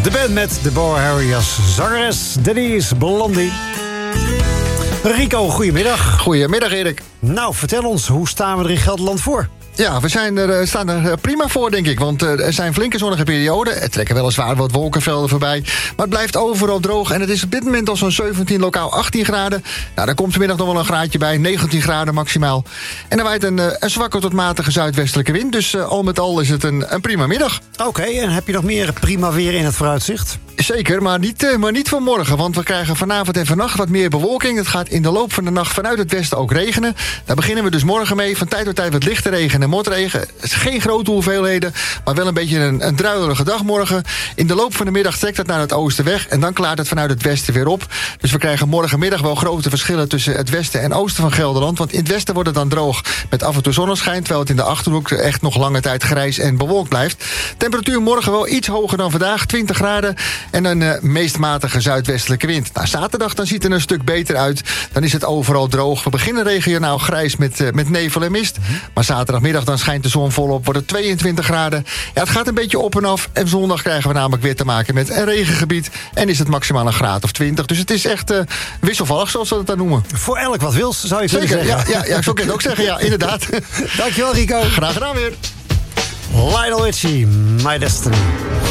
De band met Deborah Harry als zangeres, Denise Blondie. Rico, goedemiddag. Goedemiddag, Erik. Nou, vertel ons, hoe staan we er in Gelderland voor? Ja, we staan er prima voor, denk ik. Want er zijn flinke zonnige perioden. Er trekken weliswaar wat wolkenvelden voorbij. Maar het blijft overal droog. En het is op dit moment al zo'n 17, lokaal 18 graden. Nou, daar komt vanmiddag nog wel een graadje bij. 19 graden maximaal. En er waait een zwakke tot matige zuidwestelijke wind. Dus al met al is het een prima middag. Oké, en heb je nog meer prima weer in het vooruitzicht? Zeker, maar niet voor morgen. Want we krijgen vanavond en vannacht wat meer bewolking. Het gaat in de loop van de nacht vanuit het westen ook regenen. Daar beginnen we dus morgen mee. Van tijd tot tijd wat lichte regen en motregen. Het is geen grote hoeveelheden, maar wel een beetje een druilerige dag morgen. In de loop van de middag trekt het naar het oosten weg. En dan klaart het vanuit het westen weer op. Dus we krijgen morgenmiddag wel grote verschillen tussen het westen en oosten van Gelderland. Want in het westen wordt het dan droog met af en toe zonneschijn. Terwijl het in de Achterhoek echt nog lange tijd grijs en bewolkt blijft. Temperatuur morgen wel iets hoger dan vandaag, 20 graden. En een meest matige zuidwestelijke wind. Nou, zaterdag dan ziet het er een stuk beter uit. Dan is het overal droog. We beginnen regionaal grijs met nevel en mist. Maar zaterdagmiddag dan schijnt de zon volop. Wordt het 22 graden. Ja, het gaat een beetje op en af. En zondag krijgen we namelijk weer te maken met een regengebied. En is het maximaal een graad of 20. Dus het is echt wisselvallig, zoals we het dan noemen. Voor elk wat wils, zou je kunnen zeggen. Ja, zo kan je het ook zeggen. Ja, inderdaad. Dankjewel, Rico. Graag gedaan weer. Lionel Richie, My Destiny.